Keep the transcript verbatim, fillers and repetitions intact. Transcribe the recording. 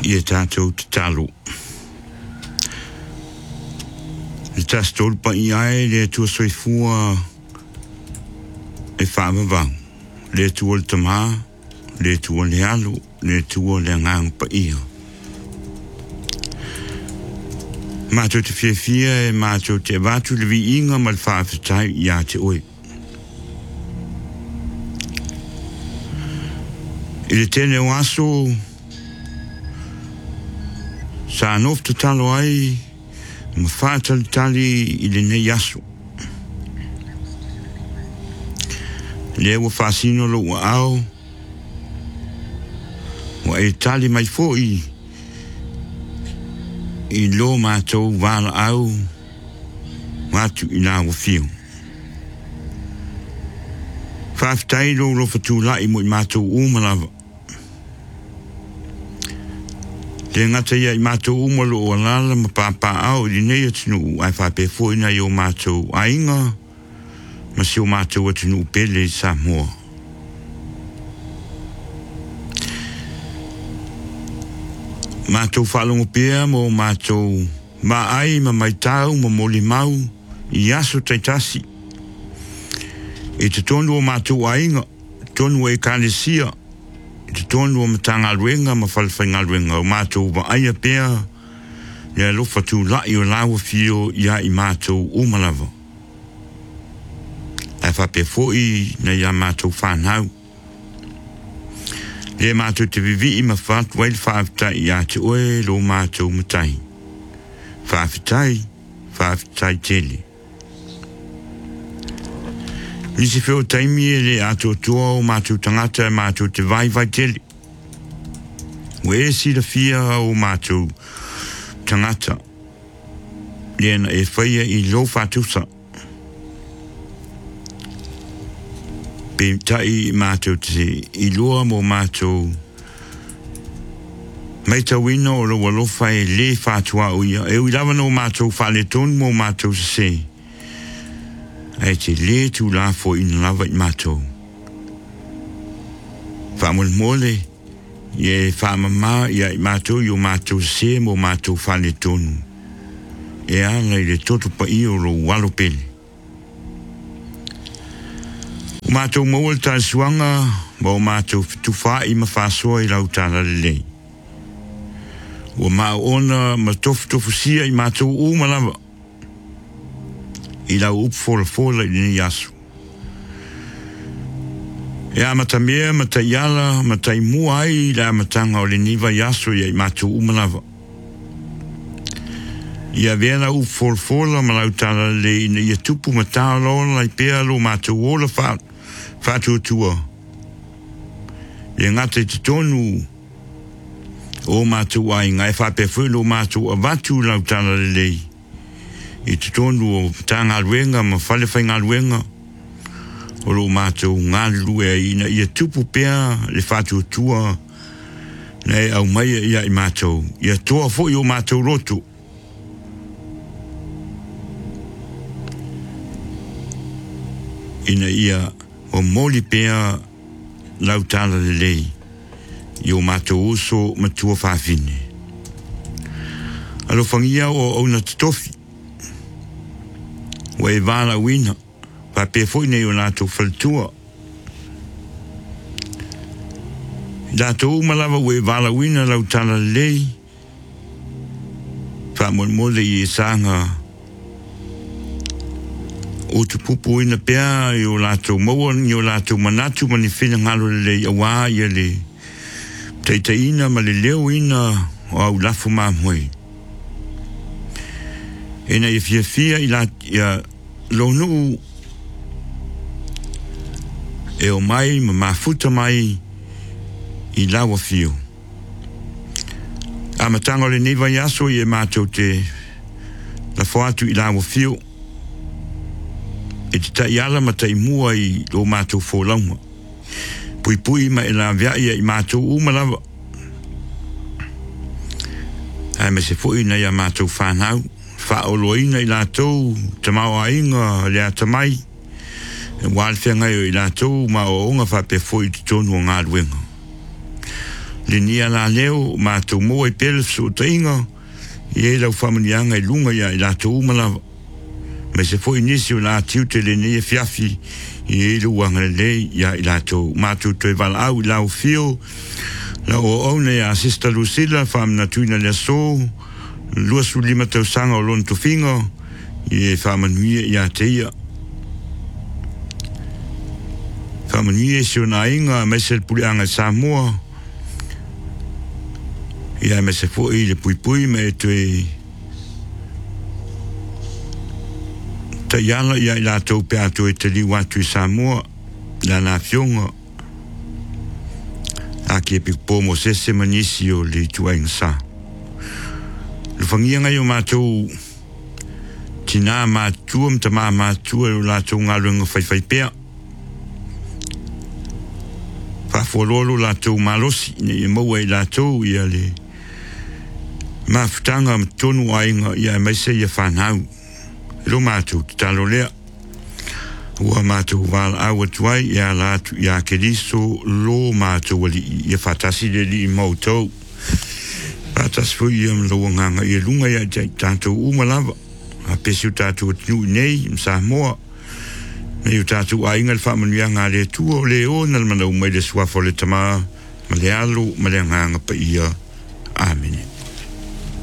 e tātou te talo. Le tastol pa i ai le tua soifua e whaamavang. Le tua le tamā, le tua le alu, le tua le ngang pa ia. Mātou te whiawhia e mātou te wātu le vi inga ma le whaafetai i a te oi. I le tene o aso sa anof te talo ai ma whātali tali i le nei aso. Le ua whāsino lo ua au wa e tali mai fo i i lo mātou wāla au mātu i nā ua whio. Whāwhitai lo lo whatu lai mo i mātou umalawa. Le ngata ia i mātou umalo o alala ma pāpā au i nei atinu ai whāpē fōina i o mātou ainga ma si o mātou atinu pele i Samoa. Mātou whalongo pēa mo mātou ma ai ma mai tau ma moli mau i aso taitasi. E te tonu o mātou ainga, tonu e kālesia, e te tonu o matanga ruenga ma whalwhainga ruenga o mātou wa aia pēa le alofa tū lai o lawa fio ia i mātou umalawa. Ai whape fōi na ia mātou whanau. Le mātou te vivi i ma whātu wail whāwhitai i a te oe lo mātou matai. Whāwhitai, whāwhitai tele. Nisi whio taimi e le ato tua o mātou tangata e mātou te vai vai tele. O e si la fia o mātou tangata. Lena e whaia i lo whātusa. Pe tai mātou te i loa mo mātou. Mai tawina o lo walofa e le whātua o ia. E ui lawa no mātou whale tonu mo mātou se. Ai te le tu la fo in lava i mātou. Whamol mole, ie whamama ia i mātou i o mātou se mo mātou whale tonu. E ala i le toto pa i o lo walo pele. O mātou mawal tā suanga, ma o mātou fitu wha i ma whasoa i lau tāla le lei. O mā ona ma tofu tofu sia i mātou o malawa. I lau up fola fola i ni yasu. E a mata mea, mata iala, mata i mua ai i la matanga o le niwa yasu i mātou umalawa. I a vera up fola fola ma lau tala le ina i a tupu mata lola i pēa lo mātou ola whātua tua. Le ngata i te tonu o mātou ai ngai whāpea whu lo mātou a watu lau tala le lei. I te tonu o tanga ruenga ma whalewhai ngā ruenga o lo mātou ngā lue ina i a tupu pēa le whātua tua nei au mai ia i mātou i a toa fo i o mātou roto ina ia o moli pēa lau tāla le lei i o mātou oso ma tua whāwhine alo whangia o auna tatofi wa e wala wina, pa pe foi nei o nātou whaltua. Nātou umalawa wa e wala wina lau tala lei, pa mon mole i e sanga o tu pupu ina pea i o nātou mauan, i o nātou manatu mani whina ngalo lei a wā i a le teita ina ma le leo ina o au lafu māmoi. Ena i fia fia i la ia lonu e o mai ma mafuta mai i lawa fio. A matanga le niwa yaso i e mātou te la whaatu i lawa fio. E te tai ala ma tai mua i lo mātou fōlaunga. Pui pui ma e la via i i mātou umalawa. Ai me se fui na ia mātou whanau. Whaoloina i lātou, te mau ainga lea tamai. E walwhia ngai o i lātou, ma o onga whape fwoi te tonu o ngā ruenga. le nia la leo mātou mo e pele so tainga i e lau whamanianga i lunga ia i la tō umalawa. Me se fo inisi o la tiu te le nia fiafi i e luanga le ia i la tō mātou toi vala au i lau fio la o aune ia Sister Lucilla whamna tuina le so lua su lima tau sanga o lon tofinga i e whamanuia ia te ia. Whamanuia si o na inga me se puleanga Samoa ia me se fo i le pui pui me tue ta iala ia i la tau pe atu e te li watu i Samoa la na fionga a ki e pikpo mo sese manisi o li tuaing sa. Lufangia ngai o mātou tina mātua mta mā mātua o la tau ngā runga whai whai pea. Whawhololo la tau malosi ne i maua i la tau ia le mafutanga mtonu ainga ia maise ia whanau. Lo mātou te talo lea. Ua mātou wala awa tuai ia latu ia keriso lo mātou wali ia whatasi le li i mautou. Whatasi fu ia mloa nganga ia lunga ia jai tātou umalawa. A pesi u tātou tinu nei msa moa. Me u tātou ainga le whamanuia ngā le tua o le o nal mana umai le suafo le tama ma le alo ma le nganga pa ia. Amen.